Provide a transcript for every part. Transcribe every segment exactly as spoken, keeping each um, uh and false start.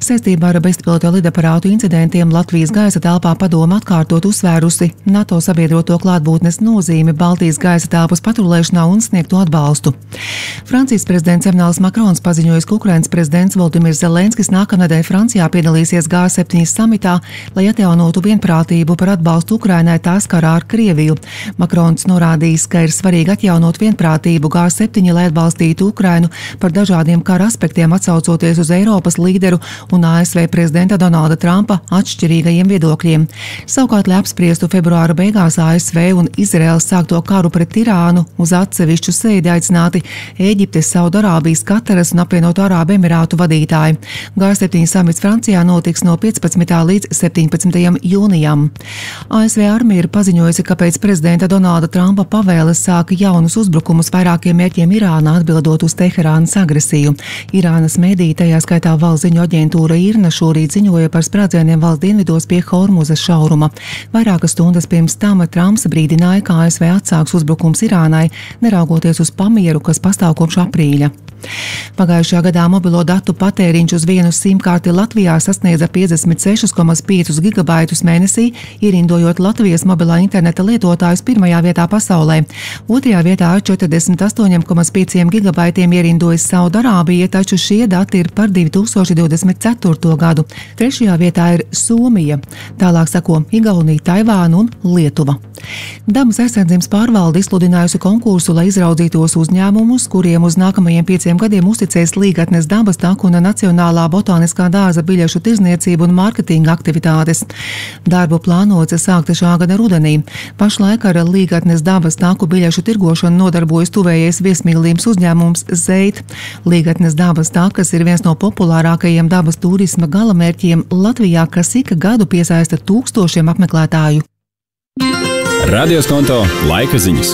Saistībā ar bezpilota lidaparātu incidentiem Latvijas gaisa telpā padome atkārtot uzsvērusi NATO sabiedroto klātbūtnes nozīmi Baltijas gaisa telpas patrulēšanā un sniegto atbalstu. Francijas prezidents Emmanuels Makrons paziņojis, ka Ukrainas prezidents Volodimirs Zelenskis nākamnedēļ Francijā piedalīsies G septiņi samitā, lai atjaunotu vienprātību par atbalstu Ukrainai tās karā ar Krieviju. Makrons norādījis, ka ir svarīgi atjaunot vienprātību G septiņi, lai atbalstītu Ukrainu par dažādiem kara aspektiem, atsaucoties uz Eiropas līderu un A S V prezidenta Donalda Trumpa atšķirīgajiem viedokļiem. Savukārt, lai apspriestu februāra beigās A S V un Izraēlas sākto karu pret Irānu, uz atsevišķu sēdi aicināti Ēģiptes, Saudarābijas, Kataras un apvienoto Arābu Emirātu vadītāji. G septiņi samits Francijā notiks no piecpadsmitā līdz septiņpadsmitajam jūnijam. A S V armija ir paziņojusi, ka pēc prezidenta Donalda Trumpa pavēles sāka jaunus uzbrukumus vairākiem mērķiem Irānā, atbildot uz Teherānas agresiju. Irānas mediji, tajā skaitā valsts ziņu aģentūra IRNA, šorīt ziņoja par sprādzieniem valsts dienvidos pie Hormuzas šauruma. Vairākas stundas pirms tam Trumps brīdināja, ka A S V atsāks uzbrukums Irānai, neraugoties uz pamieru, kas pastāv kopš aprīļa. Pagājušajā gadā mobilo datu patēriņš uz vienu simkārti Latvijā sasniedza piecdesmit sešus komats piecus gigabaitus mēnesī, ierindojot Latvijas mobilā interneta lietotājus pirmajā vietā pasaulē. Otrajā vietā ar četrdesmit astoņiem komats pieciem gigabaitiem ierindojas Saudarābija, taču šie dati ir par divi tūkstoši divdesmit ceturto gadu. Trešajā vietā ir Somija, tālāk sako Igaunija, Taivāna un Lietuva. Dabas aizsardzības pārvalde izsludinājusi konkursu, lai izraudzītos uzņēmumus, kuriem uz nākamajiem pieciem gadiem uzticēs Līgatnes dabas taku un Nacionālā botāniskā dārza biļešu tirzniecību un mārketinga aktivitātes. Darbu plānots sākt šā gada rudenī. Pašlaik ar Līgatnes dabas taku biļešu tirgošanu nodarbojas tuvējais viesmīlības uzņēmums Zeit. Līgatnes dabas takas ir viens no populārākajiem dabas turisma galamērķiem Latvijā, kas ik gadu piesaista tūkstošiem apmeklētāju. Radios konto laika ziņas.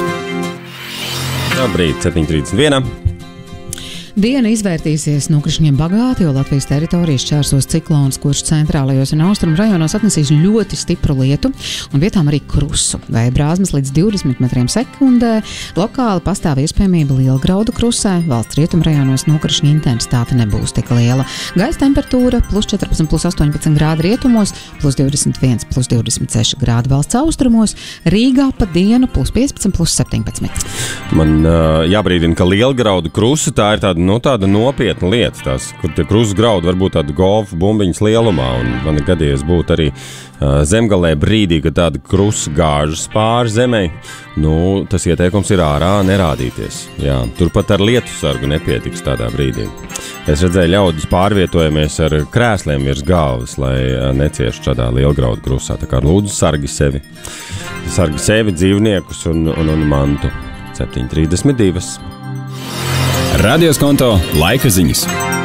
Labrīt, septiņi trīsdesmit viens. Diena izvērtīsies nokrišņiem bagāti, jo Latvijas teritorijas čērsos ciklons, kurš centrālajos un austrumu rajonos atnesīs ļoti stipru lietu un vietām arī krusu. Vēja brāzmas līdz divdesmit metriem sekundē. Lokāli pastāv iespējamība lielgraudu krusē. Valsts rietumu rajonos nokrišņa intensitāte nebūs tik liela. Gaisa temperatūra plus četrpadsmit, plus astoņpadsmit grādi rietumos, plus divdesmit viens, plus divdesmit seši grādi valsts austrumos. Rīgā pa dienu plus piecpadsmit, plus septiņpadsmit. Man uh, jābrīdina, ka lielgraudu krusa tā ir tāda Nu, tāda nopietna lieta, tās, kur tie krustu graudi var būt tāda golfa bumbiņas lielumā, un man ir gadījies būt arī uh, zemgalē brīdī, kad tāda krusa gāžas pāri zemē, nu, tas ieteikums ir ārā nerādīties. Jā, turpat ar lietu sargu nepietiks tādā brīdī. Es redzēju ļaudis pārvietojamies ar krēsliem virs galvas, lai uh, neciešu šādā lielgraudu krusā, tā kā lūdzu sargi sevi, sargi sevi, dzīvniekus un, un, un mantu. septiņi trīsdesmit divi. Radios konto laika ziņas.